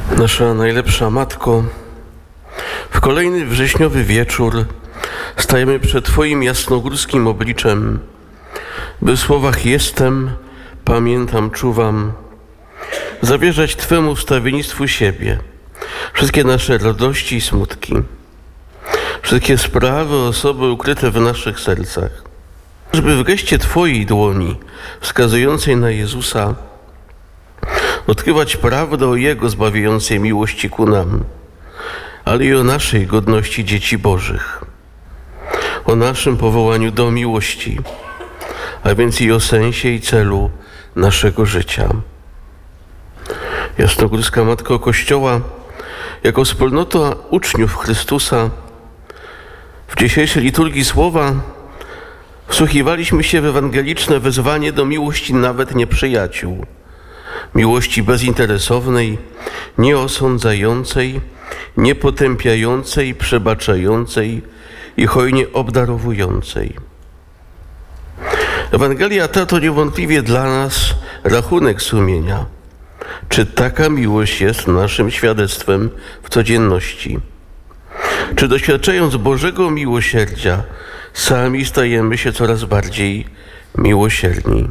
Nasza najlepsza Matko, w kolejny wrześniowy wieczór stajemy przed Twoim jasnogórskim obliczem, by w słowach jestem, pamiętam, czuwam, zawierzać Twemu wstawiennictwu siebie, wszystkie nasze radości i smutki, wszystkie sprawy, osoby ukryte w naszych sercach, żeby w geście Twojej dłoni wskazującej na Jezusa odkrywać prawdę o Jego zbawiającej miłości ku nam, ale i o naszej godności dzieci Bożych, o naszym powołaniu do miłości, a więc i o sensie i celu naszego życia. Jasnogórska Matko Kościoła, jako wspólnota uczniów Chrystusa, w dzisiejszej liturgii słowa wsłuchiwaliśmy się w ewangeliczne wezwanie do miłości nawet nieprzyjaciół, miłości bezinteresownej, nieosądzającej, niepotępiającej, przebaczającej i hojnie obdarowującej. Ewangelia ta to niewątpliwie dla nas rachunek sumienia. Czy taka miłość jest naszym świadectwem w codzienności? Czy doświadczając Bożego miłosierdzia, sami stajemy się coraz bardziej miłosierni?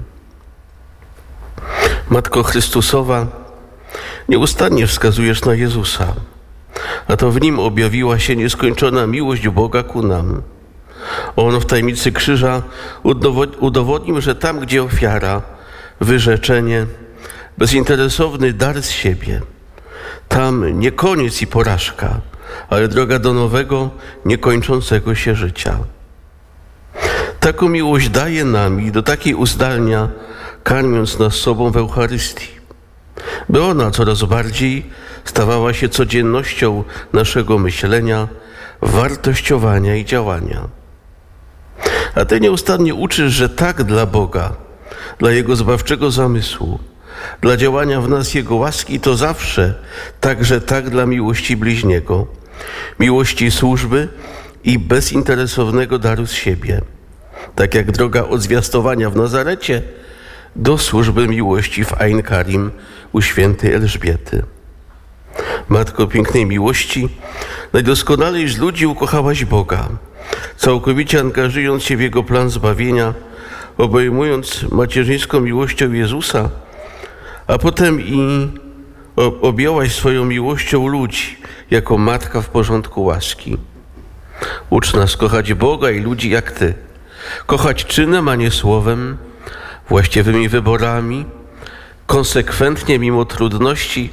Matko Chrystusowa, nieustannie wskazujesz na Jezusa, a to w Nim objawiła się nieskończona miłość Boga ku nam. On w tajemnicy krzyża udowodnił, że tam, gdzie ofiara, wyrzeczenie, bezinteresowny dar z siebie, tam nie koniec i porażka, ale droga do nowego, niekończącego się życia. Taką miłość daje nam i do takiej uzdalnia, karmiąc nas sobą w Eucharystii, by ona coraz bardziej stawała się codziennością naszego myślenia, wartościowania i działania. A Ty nieustannie uczysz, że tak dla Boga, dla Jego zbawczego zamysłu, dla działania w nas Jego łaski, to zawsze także tak dla miłości bliźniego, miłości służby i bezinteresownego daru z siebie. Tak jak droga od zwiastowania w Nazarecie do służby miłości w Ein Karim u świętej Elżbiety. Matko pięknej miłości, najdoskonalej z ludzi ukochałaś Boga, całkowicie angażując się w Jego plan zbawienia, obejmując macierzyńską miłością Jezusa, a potem i objęłaś swoją miłością ludzi, jako matka w porządku łaski. Ucz nas kochać Boga i ludzi jak Ty, kochać czynem, a nie słowem, właściwymi wyborami, konsekwentnie mimo trudności,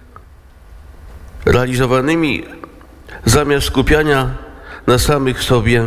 realizowanymi zamiast skupiania na samych sobie.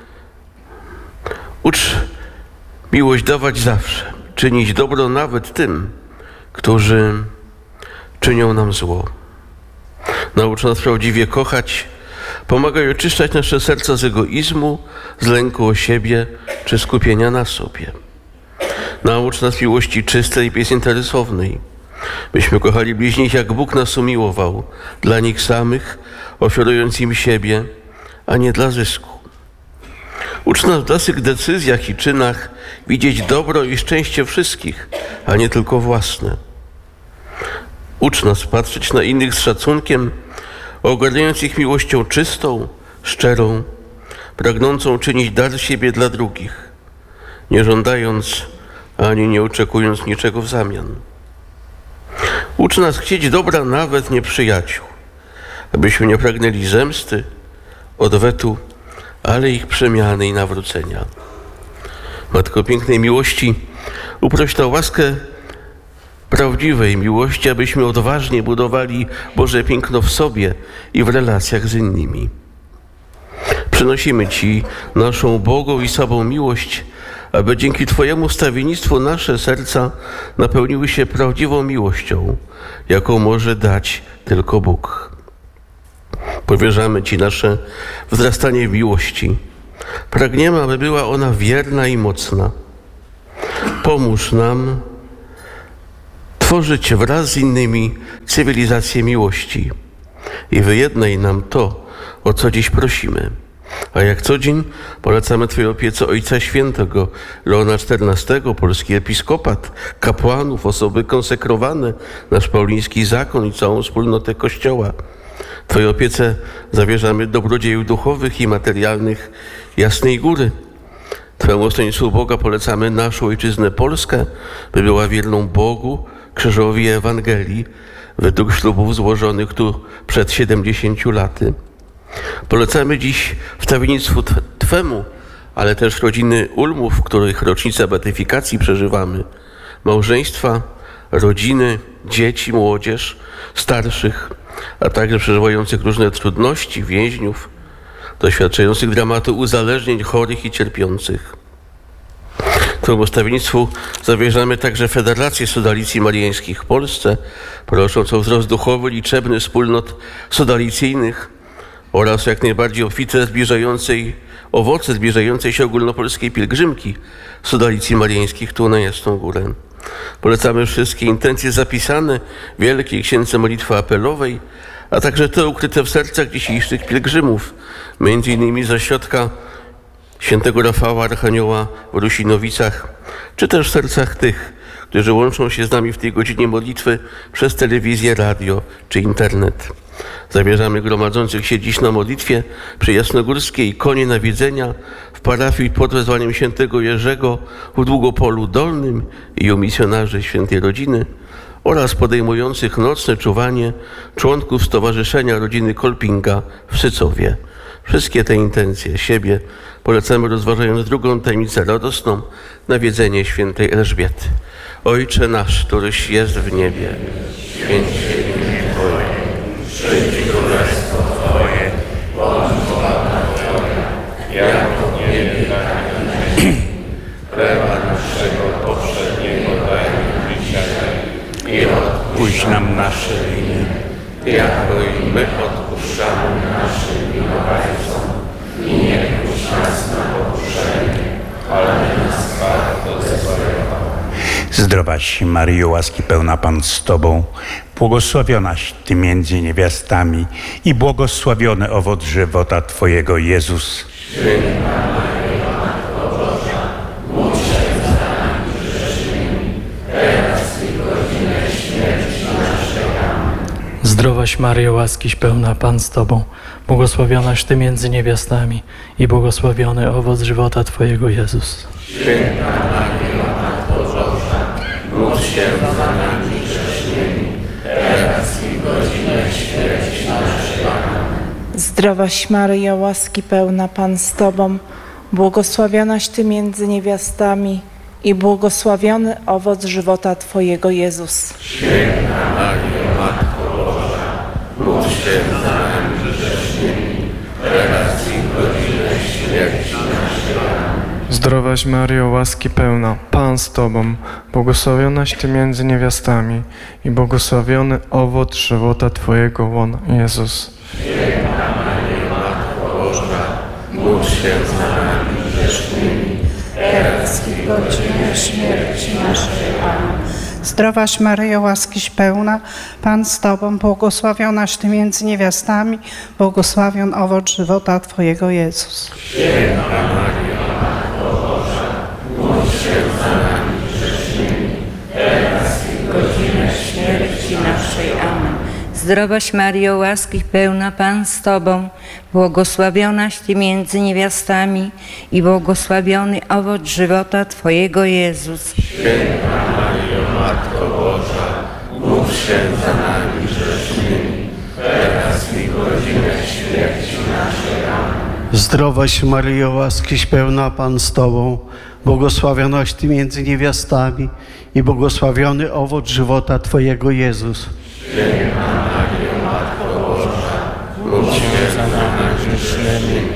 Ucz miłość dawać zawsze, czynić dobro nawet tym, którzy czynią nam zło. Naucz nas prawdziwie kochać, pomagaj oczyszczać nasze serca z egoizmu, z lęku o siebie czy skupienia na sobie. Naucz nas miłości czystej i bezinteresownej, byśmy kochali bliźnich, jak Bóg nas umiłował, dla nich samych, ofiarując im siebie, a nie dla zysku. Ucz nas w naszych decyzjach i czynach widzieć dobro i szczęście wszystkich, a nie tylko własne. Ucz nas patrzeć na innych z szacunkiem, ogarniając ich miłością czystą, szczerą, pragnącą czynić dar siebie dla drugich, nie żądając ani nie oczekując niczego w zamian. Ucz nas chcieć dobra nawet nieprzyjaciół, abyśmy nie pragnęli zemsty, odwetu, ale ich przemiany i nawrócenia. Matko pięknej miłości, uproś na łaskę prawdziwej miłości, abyśmy odważnie budowali Boże piękno w sobie i w relacjach z innymi. Przynosimy Ci naszą Bogą i sobą miłość, aby dzięki Twojemu wstawiennictwu nasze serca napełniły się prawdziwą miłością, jaką może dać tylko Bóg. Powierzamy Ci nasze wzrastanie w miłości. Pragniemy, aby była ona wierna i mocna. Pomóż nam tworzyć wraz z innymi cywilizację miłości i wyjednaj nam to, o co dziś prosimy. A jak co dzień polecamy Twojej opiece Ojca Świętego Leona XIV, polski episkopat, kapłanów, osoby konsekrowane, nasz pauliński zakon i całą wspólnotę Kościoła. Twojej opiece zawierzamy dobrodziejów duchowych i materialnych Jasnej Góry. Twojemu stronnictwu Boga polecamy naszą ojczyznę Polskę, by była wierną Bogu, krzyżowi i Ewangelii, według ślubów złożonych tu przed 70 laty. Polecamy dziś wstawiennictwu Twemu, ale też rodziny Ulmów, których rocznicę beatyfikacji przeżywamy, małżeństwa, rodziny, dzieci, młodzież, starszych, a także przeżywających różne trudności, więźniów, doświadczających dramatu uzależnień, chorych i cierpiących. Twojemu wstawiennictwu zawierzamy także Federację Sodalicji Mariańskich w Polsce, prosząc o wzrost duchowy liczebny wspólnot sodalicyjnych oraz jak najbardziej owoce zbliżającej się ogólnopolskiej pielgrzymki Sodalicji Mariańskich tu na Jasną Górę. Polecamy wszystkie intencje zapisane w Wielkiej Księdze Modlitwy Apelowej, a także te ukryte w sercach dzisiejszych pielgrzymów, między innymi ze środka świętego Rafała Archanioła w Rusinowicach, czy też w sercach tych, którzy łączą się z nami w tej godzinie modlitwy przez telewizję, radio czy internet. Zawierzamy gromadzących się dziś na modlitwie przy Jasnogórskiej ikonie Nawiedzenia w parafii pod wezwaniem świętego Jerzego w Długopolu Dolnym i u misjonarzy Świętej Rodziny oraz podejmujących nocne czuwanie członków Stowarzyszenia Rodziny Kolpinga w Sycowie. Wszystkie te intencje siebie polecamy, rozważając drugą tajemnicę radosną, nawiedzenie świętej Elżbiety. Ojcze nasz, któryś jest w niebie, święć się imię Twoje, przyjdź królestwo Twoje, bądź wola Twoja, jako w niebie, tak i na ziemi. Chleba naszego powszedniego daj nam dzisiaj i odpuść nam nasze winy, jako i my odpuszczamy naszym winowajcom. I nie wpuść nas na pokuszenie, ale nas zbaw od złego. Zdrowaś Maryjo, łaski pełna Pan z Tobą, błogosławionaś Ty między niewiastami i błogosławiony owoc żywota Twojego, Jezus. Święta Maryjo, Matko Boża, módl się za nami grzesznymi, teraz i w godzinę śmierci naszej. Amen. Zdrowaś Maryjo, łaskiś pełna Pan z Tobą, błogosławionaś Ty między niewiastami i błogosławiony owoc żywota Twojego, Jezus. Święta Maryjo, Matko Boża, módl się za nami grzesznymi, teraz i w godzinę śmierci naszej. Amen. Zdrowaś Maryjo, łaski pełna Pan z Tobą, błogosławionaś Ty między niewiastami i błogosławiony owoc żywota Twojego, Jezus. Święta Maryjo, Matko Boża, módl się za nami grzesznymi, teraz i w godzinę śmierci naszej. Amen. Zdrowaś Maryjo, łaski pełna, Pan z Tobą, błogosławionaś Ty między niewiastami i błogosławiony owoc żywota Twojego łona, Jezus. Święta Maryjo, Matko Boża, módl się za nami grzesznymi, teraz i w godzinę śmierci naszej. Amen. Zdrowaś Maryjo, łaskiś pełna, Pan z Tobą, błogosławionaś Ty między niewiastami, błogosławion owoc żywota Twojego, Jezus. Święta Maryjo, Matko Boża, módl się za nami grzesznymi, teraz i w godzinę śmierci naszej. Amen. Zdrowaś Maryjo, łaski pełna Pan z Tobą, błogosławionaś Ty między niewiastami i błogosławiony owoc żywota Twojego, Jezus. Święta Maryjo, Matko Boża, módl się za nami grzesznymi, teraz i w godzinę śmierci naszej. Amen. Zdrowaś Maryjo, łaskiś pełna Pan z Tobą, błogosławionaś Ty między niewiastami i błogosławiony owoc żywota Twojego, Jezus. Święta Maryjo, Matko Boża, módl się za nami grzesznymi,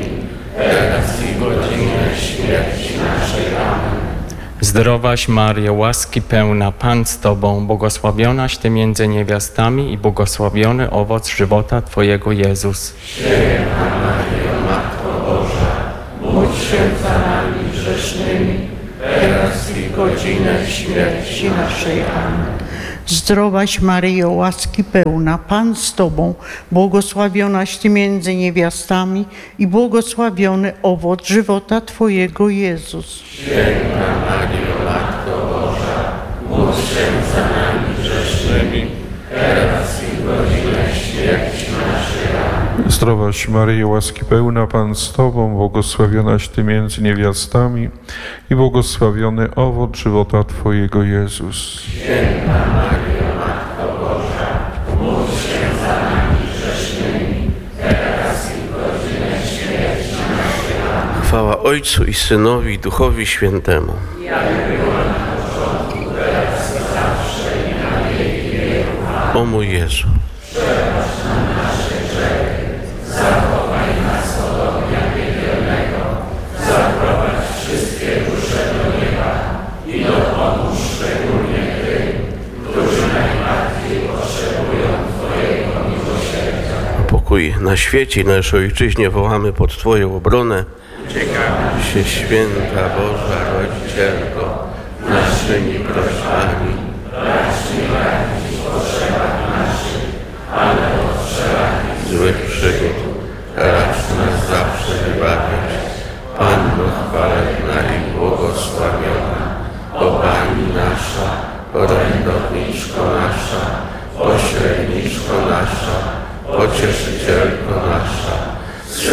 teraz i w godzinę śmierci naszej. Amen. Zdrowaś Maryjo, łaski pełna, Pan z Tobą, błogosławionaś Ty między niewiastami i błogosławiony owoc żywota Twojego, Jezus. Święta Maryjo, Matko Boża, módl się za nami grzesznymi, teraz i w godzinę śmierci naszej. Amen. Zdrowaś Maryjo, łaski pełna, Pan z Tobą, błogosławionaś Ty między niewiastami i błogosławiony owoc żywota Twojego, Jezus. Święta Maryjo, Matko Boża, módl się za nami grzesznymi, teraz i w godzinę śmierci naszej. Amen. Zdrowaś Maryjo, łaski pełna, Pan z Tobą, błogosławionaś Ty między niewiastami i błogosławiony owoc żywota Twojego, Jezus. Święta Maryjo, Matko Boża, módl się za nami grzesznymi, teraz i w godzinę śmierci naszej. Amen. Chwała Ojcu i Synowi, i Duchowi Świętemu. O mój Jezu, pokój na świecie i na naszej Ojczyźnie wołamy pod Twoją obronę. Uciekamy się, Święta Boża Rodzicielko, naszymi prośbami, złych przygód, racz nas zawsze wybawiać. Panno chwalebna i błogosławiona, o Pani nasza, orędowniczko nasza, pośredniczko nasza, pocieszycielko nasza,